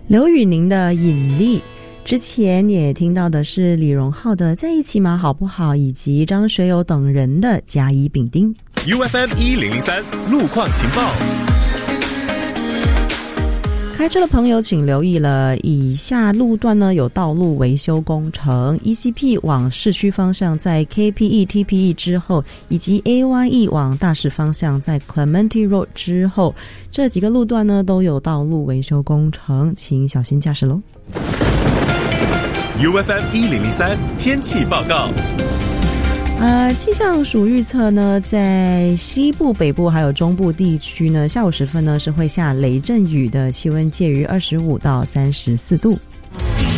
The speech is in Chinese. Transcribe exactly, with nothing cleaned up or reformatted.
刘宇宁的引力，之前也听到的是李荣浩的在一起吗好不好，以及张学友等人的甲乙丙丁。 U F M 一零零三路况情报。 开车的朋友请留意了，以下路段呢有道路维修工程 E C P 往市区方向在 K P E T P E 之后，以及 A Y E 往大市方向在 Clementi Road 之后，这几个路段呢都有道路维修工程，请小心驾驶咯。 U F M 一零零三天气报告。 呃，气象署预测呢，在西部、北部还有中部地区呢，下午时分呢是会下雷阵雨的，气温介于二十五到三十四度。